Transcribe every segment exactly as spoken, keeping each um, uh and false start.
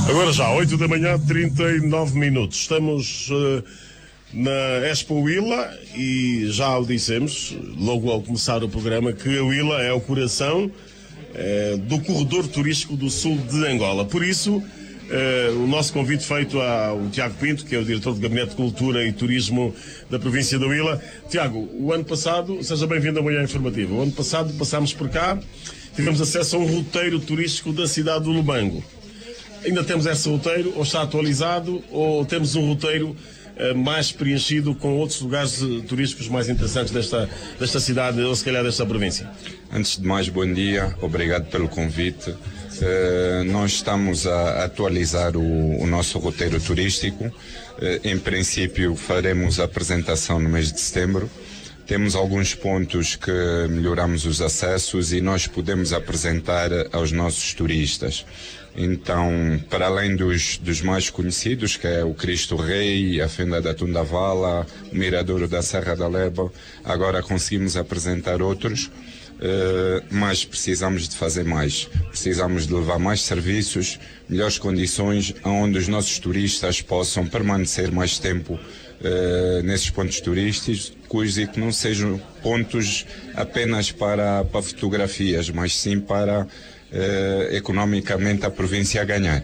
Agora já, oito da manhã, trinta e nove minutos. Estamos uh, na Expo Huila e já o dissemos, logo ao começar o programa, que a Huila é o coração uh, do corredor turístico do sul de Angola. Por isso, uh, o nosso convite feito ao Tiago Pinto, que é o diretor do Gabinete de Cultura e Turismo da província da Huila. Tiago, o ano passado, seja bem-vindo à Manhã Informativa, o ano passado passámos por cá, tivemos acesso a um roteiro turístico da cidade do Lubango. Ainda temos esse roteiro, ou está atualizado, ou temos um roteiro uh, mais preenchido com outros lugares uh, turísticos mais interessantes desta, desta cidade, ou se calhar desta província? Antes de mais, bom dia, obrigado pelo convite. Uh, nós estamos a atualizar o, o nosso roteiro turístico. Uh, em princípio, faremos a apresentação no mês de setembro. Temos alguns pontos que melhoramos os acessos e nós podemos apresentar aos nossos turistas. Então, para além dos, dos mais conhecidos, que é o Cristo Rei, a Fenda da Tundavala, o Miradouro da Serra da Leba, agora conseguimos apresentar outros, uh, mas precisamos de fazer mais. Precisamos de levar mais serviços, melhores condições, onde os nossos turistas possam permanecer mais tempo uh, nesses pontos turísticos, e que não sejam pontos apenas para, para fotografias, mas sim para Uh, economicamente a província a ganhar.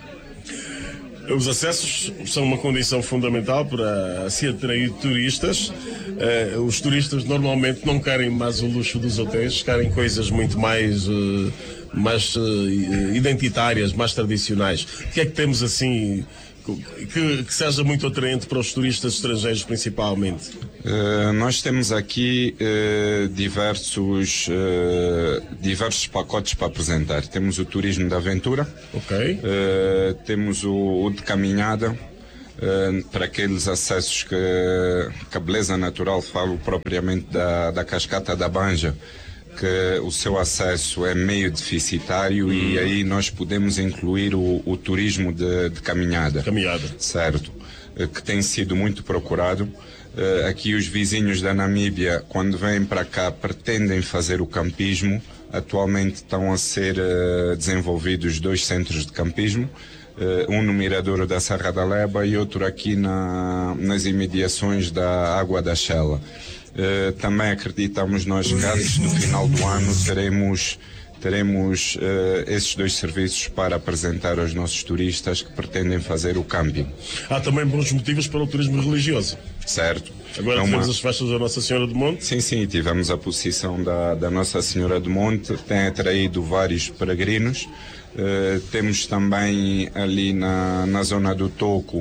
Os acessos são uma condição fundamental para se atrair turistas. Uh, os turistas normalmente não querem mais o luxo dos hotéis, querem coisas muito mais, uh, mais uh, identitárias, mais tradicionais. O que é que temos assim que, que seja muito atraente para os turistas estrangeiros principalmente? Uh, nós temos aqui uh, diversos, uh, diversos pacotes para apresentar. Temos o turismo de aventura, okay. uh, temos o, o de caminhada, uh, para aqueles acessos que, que a beleza natural, falo propriamente da, da cascata da Banja, que o seu acesso é meio deficitário hum. e aí nós podemos incluir o, o turismo de, de caminhada. Caminhada. Certo, uh, que tem sido muito procurado. Uh, aqui os vizinhos da Namíbia, quando vêm para cá, pretendem fazer o campismo. Atualmente estão a ser uh, desenvolvidos dois centros de campismo, uh, um no Miradouro da Serra da Leba e outro aqui na, nas imediações da Água da Xela. Uh, também acreditamos nós que antes do final do ano teremos teremos uh, esses dois serviços para apresentar aos nossos turistas que pretendem fazer o camping. Há também bons motivos para o turismo religioso. Certo. Agora é tivemos uma... as festas da Nossa Senhora do Monte. Sim, sim, tivemos a procissão da, da Nossa Senhora do Monte, tem atraído vários peregrinos. Uh, temos também ali na, na zona do Toco,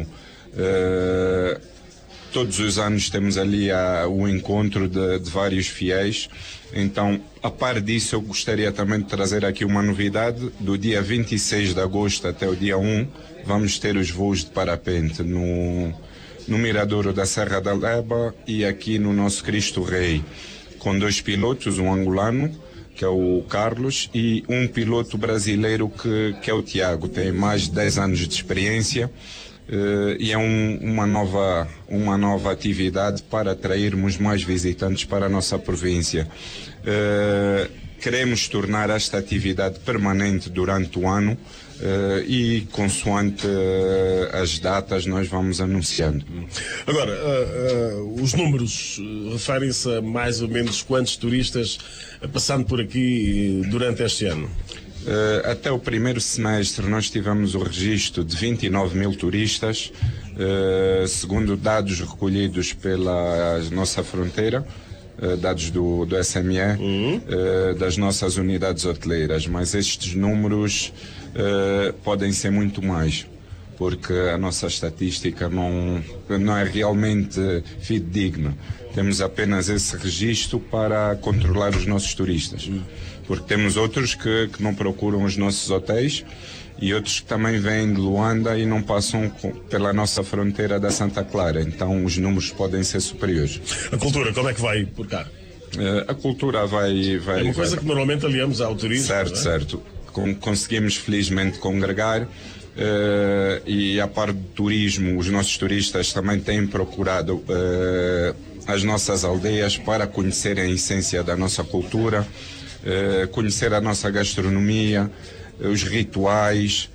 uh, todos os anos temos ali a, o encontro de, de vários fiéis. Então, a par disso, eu gostaria também de trazer aqui uma novidade. Do dia vinte e seis de agosto até o dia um, vamos ter os voos de parapente no, no Miradouro da Serra da Leba e aqui no nosso Cristo Rei, com dois pilotos, um angolano, que é o Carlos, e um piloto brasileiro que, que é o Tiago, tem mais de dez anos de experiência. Uh, e é um, uma, nova, uma nova atividade para atrairmos mais visitantes para a nossa província. Uh, queremos tornar esta atividade permanente durante o ano uh, e consoante uh, as datas nós vamos anunciando. Agora, uh, uh, os números referem-se a mais ou menos quantos turistas passando por aqui durante este ano? Uh, até o primeiro semestre nós tivemos o registro de vinte e nove mil turistas, uh, segundo dados recolhidos pela nossa fronteira, uh, dados do, do S M E, uhum. uh, das nossas unidades hoteleiras, mas estes números uh, podem ser muito mais, porque a nossa estatística não, não é realmente fidedigna. Temos apenas esse registro para controlar os nossos turistas. Uhum. Porque temos outros que, que não procuram os nossos hotéis e outros que também vêm de Luanda e não passam com, pela nossa fronteira da Santa Clara. Então os números podem ser superiores. A cultura, como é que vai por cá? Uh, a cultura vai... vai é uma coisa vai... que normalmente aliamos ao turismo. Certo, não é? certo. Com, conseguimos felizmente congregar. Uh, e a par do turismo, os nossos turistas também têm procurado uh, as nossas aldeias para conhecerem a essência da nossa cultura, uh, conhecer a nossa gastronomia, uh, os rituais,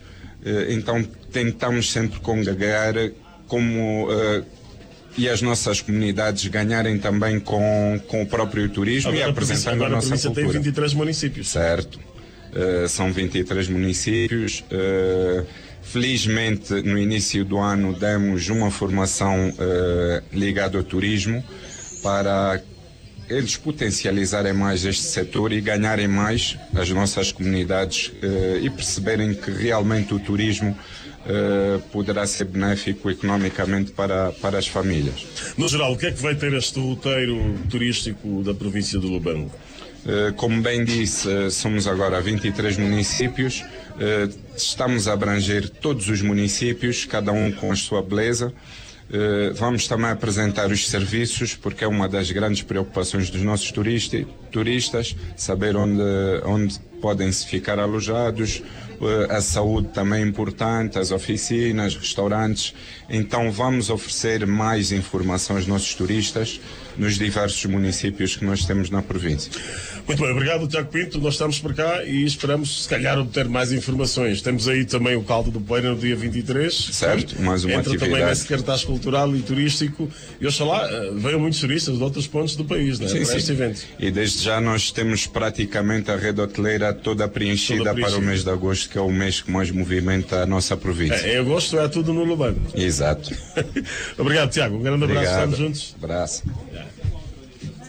Então tentamos sempre congregar como e as nossas comunidades ganharem também com, com o próprio turismo agora e apresentando agora a nossa a província cultura. Tem vinte e três municípios. Certo. Uh, são vinte e três municípios. Uh, felizmente, no início do ano, demos uma formação uh, ligada ao turismo para eles potencializarem mais este setor e ganharem mais as nossas comunidades uh, e perceberem que realmente o turismo Uh, poderá ser benéfico economicamente para, para as famílias. No geral, o que é que vai ter este roteiro turístico da província do Lubango? Uh, como bem disse, uh, somos agora vinte e três municípios, uh, estamos a abranger todos os municípios, cada um com a sua beleza. Uh, vamos também apresentar os serviços, porque é uma das grandes preocupações dos nossos turisti, turistas, saber onde, onde podem se ficar alojados. A saúde também é importante, as oficinas, restaurantes. Então vamos oferecer mais informação aos nossos turistas nos diversos municípios que nós temos na província. Muito bem, obrigado Tiago Pinto, nós estamos por cá e esperamos se calhar obter mais informações. Temos aí também o Caldo do Poeira no dia vinte e três. Certo, mais uma Entra atividade. também nesse cartaz cultural e turístico e oxalá venham muitos turistas de outros pontos do país, né, sim, para sim. este evento. E desde já nós temos praticamente a rede hoteleira toda preenchida, toda preenchida para o mês de agosto, que é o mês que mais movimenta a nossa província. É, em agosto é tudo no Lubango. Exato. Obrigado, Tiago. Um grande abraço. Obrigado. Estamos juntos. Abraço.